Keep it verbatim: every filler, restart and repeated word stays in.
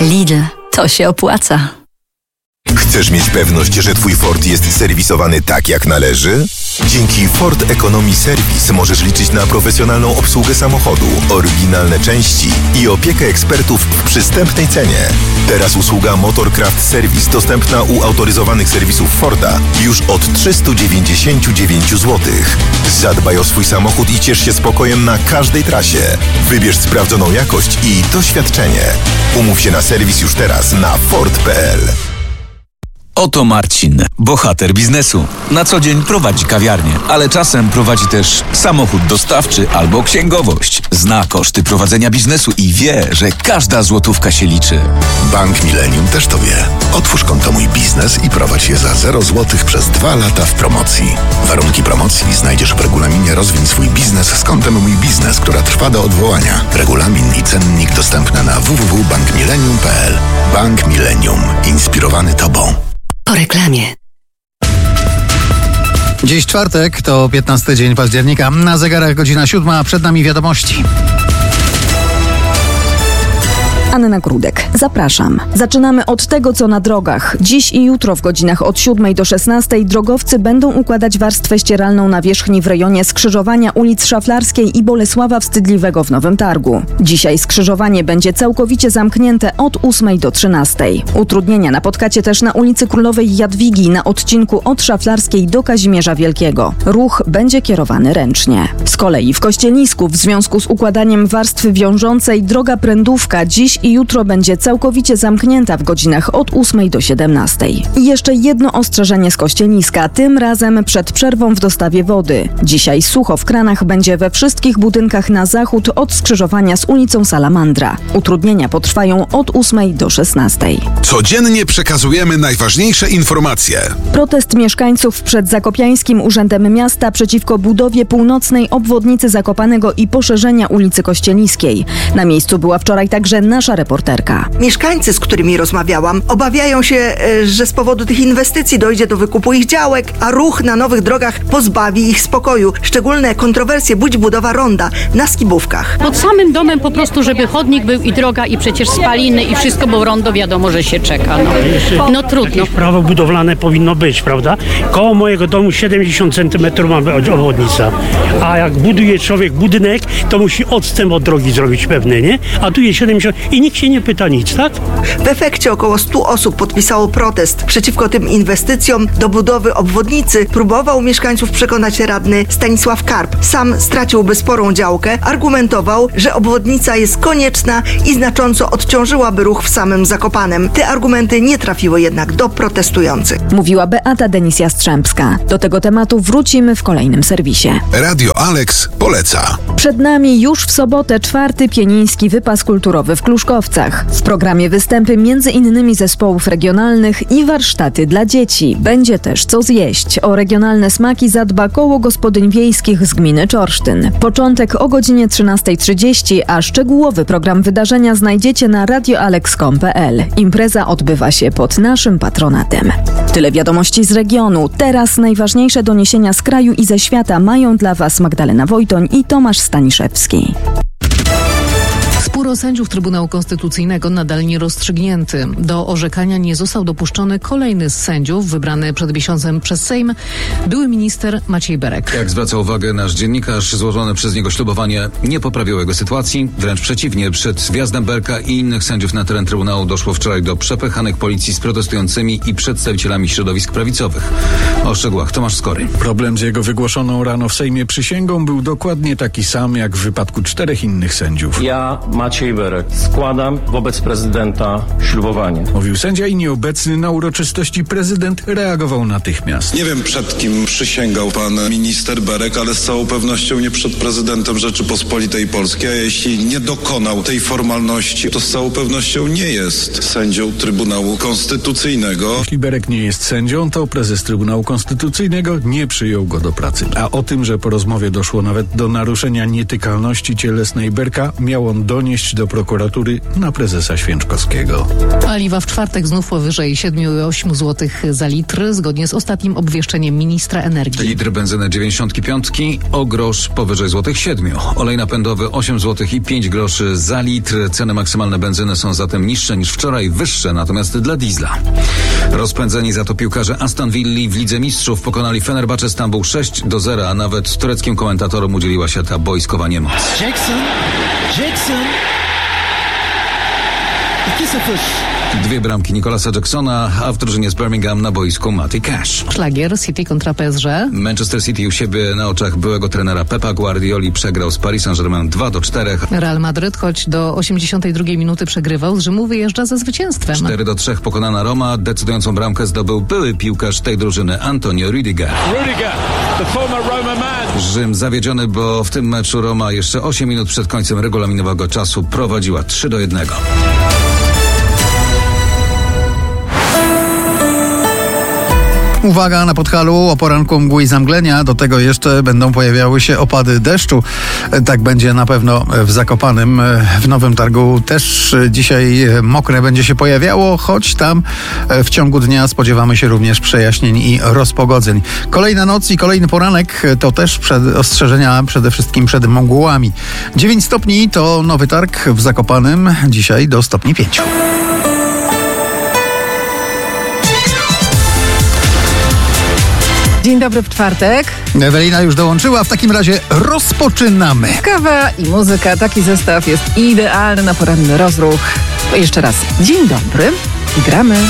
Lidl, to się opłaca. Chcesz mieć pewność, że Twój Ford jest serwisowany tak jak należy? Dzięki Ford Economy Service możesz liczyć na profesjonalną obsługę samochodu, oryginalne części i opiekę ekspertów w przystępnej cenie. Teraz usługa Motorcraft Service dostępna u autoryzowanych serwisów Forda już od trzysta dziewięćdziesiąt dziewięć złotych. Zadbaj o swój samochód i ciesz się spokojem na każdej trasie. Wybierz sprawdzoną jakość i doświadczenie. Umów się na serwis już teraz na ford kropka p l. Oto Marcin, bohater biznesu. Na co dzień prowadzi kawiarnię, ale czasem prowadzi też samochód dostawczy albo księgowość. Zna koszty prowadzenia biznesu i wie, że każda złotówka się liczy. Bank Millennium też to wie. Otwórz konto Mój Biznes i prowadź je za zero złotych przez dwa lata w promocji. Warunki promocji znajdziesz w regulaminie Rozwiń swój biznes z kontem Mój Biznes, która trwa do odwołania. Regulamin i cennik dostępne na w w w kropka bank millennium kropka p l. Bank Millennium. Inspirowany Tobą. Po reklamie. Dziś czwartek, to piętnasty dzień października. Na zegarach godzina siódma, przed nami wiadomości. Anna Grudek. Zapraszam. Zaczynamy od tego, co na drogach. Dziś i jutro w godzinach od siódmej do szesnastej drogowcy będą układać warstwę ścieralną na wierzchni w rejonie skrzyżowania ulic Szaflarskiej i Bolesława Wstydliwego w Nowym Targu. Dzisiaj skrzyżowanie będzie całkowicie zamknięte od ósmej do trzynastej. Utrudnienia napotkacie też na ulicy Królowej Jadwigi na odcinku od Szaflarskiej do Kazimierza Wielkiego. Ruch będzie kierowany ręcznie. Z kolei w Kościelnisku w związku z układaniem warstwy wiążącej droga Prędówka dziś i jutro będzie całkowicie zamknięta w godzinach od ósmej do siedemnastej. I jeszcze jedno ostrzeżenie z Kościelniska, tym razem przed przerwą w dostawie wody. Dzisiaj sucho w kranach będzie we wszystkich budynkach na zachód od skrzyżowania z ulicą Salamandra. Utrudnienia potrwają od ósmej do szesnastej. Codziennie przekazujemy najważniejsze informacje. Protest mieszkańców przed Zakopiańskim Urzędem Miasta przeciwko budowie północnej obwodnicy Zakopanego i poszerzenia ulicy Kościelniskiej. Na miejscu była wczoraj także nasza reporterka. Mieszkańcy, z którymi rozmawiałam, obawiają się, że z powodu tych inwestycji dojdzie do wykupu ich działek, a ruch na nowych drogach pozbawi ich spokoju. Szczególne kontrowersje budzi budowa ronda na Skibówkach. Pod samym domem po prostu, żeby chodnik był i droga i przecież spaliny i wszystko, bo rondo wiadomo, że się czeka. No, no trudno. Jakieś prawo budowlane powinno być, prawda? Koło mojego domu siedemdziesiąt centymetrów ma obwodnica, a jak buduje człowiek budynek, to musi odstęp od drogi zrobić pewny, nie? A tu jest siedemdziesiąt i nikt się nie pyta nic, tak? W efekcie około stu osób podpisało protest przeciwko tym inwestycjom do budowy obwodnicy. Próbował mieszkańców przekonać radny Stanisław Karp. Sam straciłby sporą działkę. Argumentował, że obwodnica jest konieczna i znacząco odciążyłaby ruch w samym Zakopanem. Te argumenty nie trafiły jednak do protestujących. Mówiła Beata Denis-Jastrzębska. Do tego tematu wrócimy w kolejnym serwisie. Radio Alex poleca. Przed nami już w sobotę czwarty pieniński wypas kulturowy w Kluszkowcach. W programie występy między innymi zespołów regionalnych i warsztaty dla dzieci. Będzie też co zjeść. O regionalne smaki zadba Koło Gospodyń Wiejskich z gminy Czorsztyn. Początek o godzinie trzynastej trzydzieści, a szczegółowy program wydarzenia znajdziecie na radio alex kropka com kropka p l. Impreza odbywa się pod naszym patronatem. Tyle wiadomości z regionu. Teraz najważniejsze doniesienia z kraju i ze świata mają dla Was Magdalena Wojtoń i Tomasz Staniszewski. Spór o sędziów Trybunału Konstytucyjnego nadal nie rozstrzygnięty. Do orzekania nie został dopuszczony kolejny z sędziów, wybrany przed miesiącem przez Sejm, były minister Maciej Berek. Jak zwraca uwagę nasz dziennikarz, złożone przez niego ślubowanie nie poprawiło jego sytuacji. Wręcz przeciwnie, przed wjazdem Berka i innych sędziów na teren Trybunału doszło wczoraj do przepychanek policji z protestującymi i przedstawicielami środowisk prawicowych. O szczegółach Tomasz Skory. Problem z jego wygłoszoną rano w Sejmie przysięgą był dokładnie taki sam jak w wypadku czterech innych sędziów. Ja, Maciej Berek, składam wobec prezydenta ślubowanie. Mówił sędzia i nieobecny na uroczystości prezydent reagował natychmiast. Nie wiem, przed kim przysięgał pan minister Berek, ale z całą pewnością nie przed prezydentem Rzeczypospolitej Polskiej, a jeśli nie dokonał tej formalności, to z całą pewnością nie jest sędzią Trybunału Konstytucyjnego. Jeśli Berek nie jest sędzią, to prezes Trybunału Konstytucyjnego nie przyjął go do pracy. A o tym, że po rozmowie doszło nawet do naruszenia nietykalności cielesnej Berka, miał on donieść wnieść do prokuratury na prezesa Święczkowskiego. Paliwa w czwartek znów powyżej siedem i osiem złotych za litr, zgodnie z ostatnim obwieszczeniem ministra energii. Litr benzyny dziewięćdziesiąt pięć, o grosz powyżej złotych siedmiu. Olej napędowy osiem złotych i pięć groszy za litr. Ceny maksymalne benzyny są zatem niższe niż wczoraj, wyższe natomiast dla diesla. Rozpędzeni za to piłkarze Aston Villa w Lidze Mistrzów pokonali Fenerbahce Stambuł sześć do zera, a nawet tureckim komentatorom udzieliła się ta boiskowa niemoc. Jackson, Jackson. Dwie bramki Nicolasa Jacksona, a w drużynie z Birmingham na boisku Matty Cash. Szlagier City kontra P S G. Manchester City u siebie na oczach byłego trenera Pepa Guardioli przegrał z Paris Saint-Germain dwa do czterech. Real Madryt, choć do osiemdziesiątej drugiej minuty przegrywał, z Rzymu wyjeżdża ze zwycięstwem. cztery do trzech pokonana Roma. Decydującą bramkę zdobył były piłkarz tej drużyny Antonio Rüdiger. Rüdiger, the former Roma man. Rzym zawiedziony, bo w tym meczu Roma jeszcze osiem minut przed końcem regulaminowego czasu prowadziła trzy do jednego. Uwaga, na Podhalu o poranku mgły i zamglenia, do tego jeszcze będą pojawiały się opady deszczu. Tak będzie na pewno w Zakopanem. W Nowym Targu też dzisiaj mokre będzie się pojawiało, choć tam w ciągu dnia spodziewamy się również przejaśnień i rozpogodzeń. Kolejna noc i kolejny poranek to też przed, ostrzeżenia przede wszystkim przed mgłami. dziewięć stopni to Nowy Targ w Zakopanem, dzisiaj do stopni pięciu. Dzień dobry w czwartek. Ewelina już dołączyła, w takim razie rozpoczynamy. Kawa i muzyka, taki zestaw jest idealny na poranny rozruch. To jeszcze raz dzień dobry i gramy.